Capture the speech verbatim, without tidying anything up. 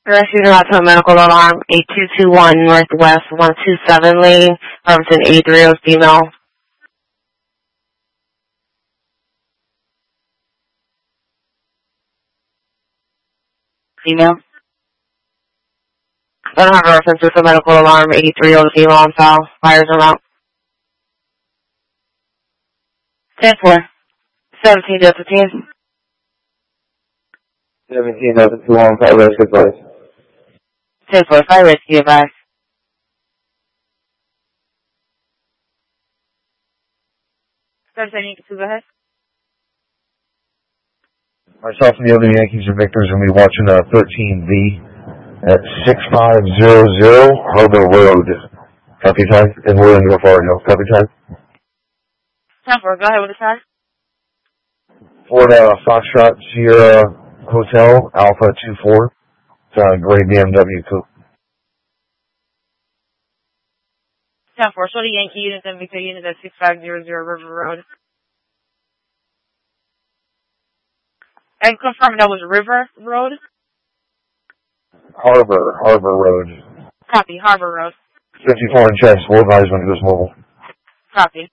Rescue out to a medical alarm, eight two two one Northwest one two seven Lane, Harveston eighty-three oh female. Female? I don't have a reference with a medical alarm, eighty-three oh female on file. Fires are out. ten four. seventeen Delta ten. seventeen Delta two on fire rescue advice. ten four, fire rescue advice. seventeen, go ahead. Myself and the other Yankees and Victors are going to be watching uh, thirteen V at six five zero zero Harbor Road. Copy time. And we're in North Florida. Copy time. ten four, go ahead with the time. Florida Foxtrot Sierra Hotel, Alpha two four. It's a gray B M W coupe. ten four, show the Yankee units and Victor units at six five zero zero River Road. And confirm that was River Road? Harbor, Harbor Road. Copy, Harbor Road. fifty-four in chest, full advisement goes mobile. Copy.